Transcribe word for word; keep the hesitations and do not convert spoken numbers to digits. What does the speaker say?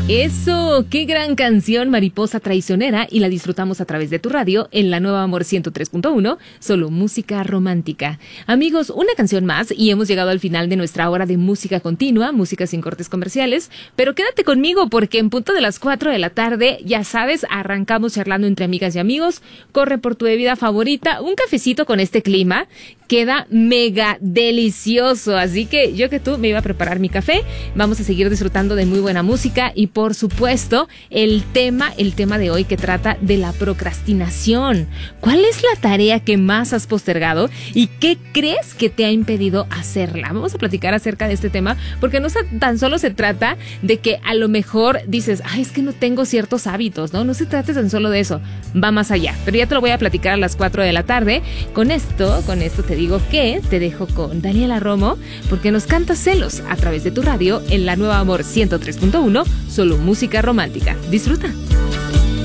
Eso, qué gran canción, Mariposa Traicionera, y la disfrutamos a través de tu radio en la Nueva Amor ciento tres punto uno, solo música romántica. Amigos, una canción más y hemos llegado al final de nuestra hora de música continua, música sin cortes comerciales, pero quédate conmigo porque en punto de las cuatro de la tarde, ya sabes, arrancamos charlando entre amigas y amigos, corre por tu bebida favorita, un cafecito con este clima, queda mega delicioso, así que yo que tú me iba a preparar mi café, vamos a seguir disfrutando de muy buena música y por supuesto el tema, el tema de hoy que trata de la procrastinación. ¿Cuál es la tarea que más has postergado y qué crees que te ha impedido hacerla? Vamos a platicar acerca de este tema porque no tan solo se trata de que a lo mejor dices, ay, es que no tengo ciertos hábitos, ¿no? No se trata tan solo de eso, va más allá, pero ya te lo voy a platicar a las cuatro de la tarde. Con esto, con esto te digo que te dejo con Daniela Romo porque nos canta Celos a través de tu radio en la Nueva Amor ciento tres punto uno, solo música romántica. Disfruta.